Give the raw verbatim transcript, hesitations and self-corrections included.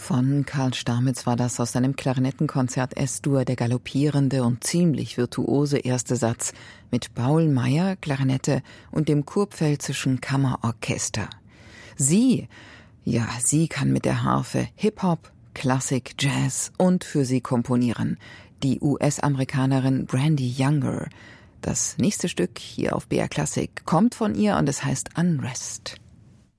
Von Karl Stamitz war das aus seinem Klarinettenkonzert Es-Dur, der galoppierende und ziemlich virtuose erste Satz mit Paul Meyer, Klarinette und dem Kurpfälzischen Kammerorchester. Sie, ja, sie kann mit der Harfe Hip-Hop, Klassik, Jazz und für sie komponieren. Die U S-Amerikanerin Brandy Younger. Das nächste Stück hier auf B R Klassik kommt von ihr und es heißt Unrest.